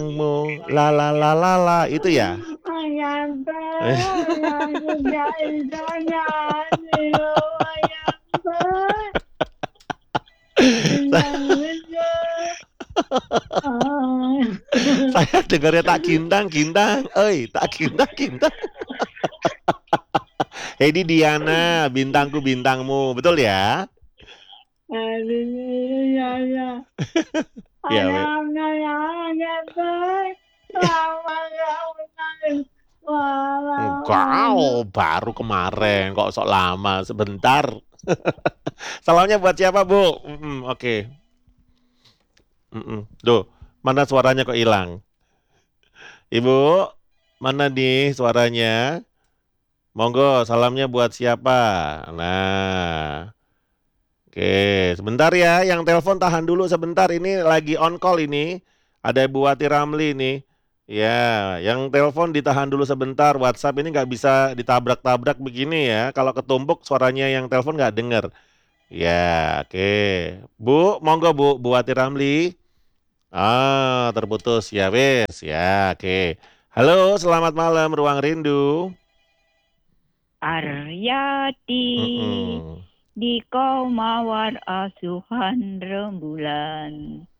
La la la la la itu ya. Saya dengarnya tak gintang gintang, tak gintang gintang. Ini Diana, bintangku bintangmu, betul ya? Ya, enggak, baru kemarin kok sok lama sebentar. Salamnya buat siapa, Bu? Oke. Duh, mana suaranya kok hilang? Ibu, mana nih suaranya? Monggo, salamnya buat siapa? Nah, oke, sebentar ya. Yang telepon tahan dulu sebentar. Ini lagi on call ini. Ada Bu Wati Ramli nih. Ya, yang telepon ditahan dulu sebentar. WhatsApp ini nggak bisa ditabrak-tabrak begini ya. Kalau ketumpuk suaranya yang telepon nggak denger. Ya, oke. Bu, monggo Bu, Bu Wati Ramli. Ah, terputus ya, wes. Ya, oke. Halo, selamat malam Ruang Rindu. Aryati Mm-mm. di kau mawar asuhan rembulan